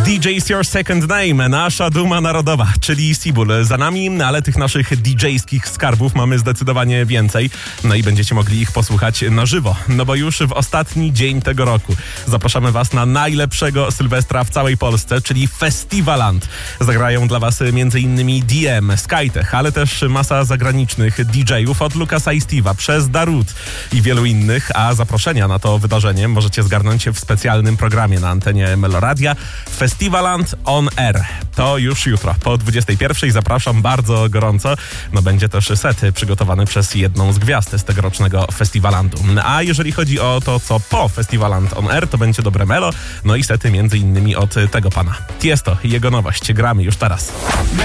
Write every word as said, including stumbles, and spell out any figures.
D J's Your Second Name, nasza duma narodowa, czyli Sibul. Za nami, ale tych naszych D J-skich skarbów mamy zdecydowanie więcej. No i będziecie mogli ich posłuchać na żywo. No bo już w ostatni dzień tego roku zapraszamy was na najlepszego Sylwestra w całej Polsce, czyli Festiwaland. Zagrają dla was m.in. D M, Skytech, ale też masa zagranicznych D J-ów od Lucasa i Steve'a przez Darut i wielu innych, a zaproszenia na to wydarzenie możecie zgarnąć w specjalnym programie na antenie Meloradia. Festiwaland on Air. To już jutro po dwudziestej pierwszej. Zapraszam bardzo gorąco. No będzie też set przygotowany przez jedną z gwiazd z tegorocznego Festiwalandu. A jeżeli chodzi o to, co po Festiwaland on Air, to będzie dobre melo. No i sety między innymi od tego pana. Tiesto i jego nowość gramy już teraz.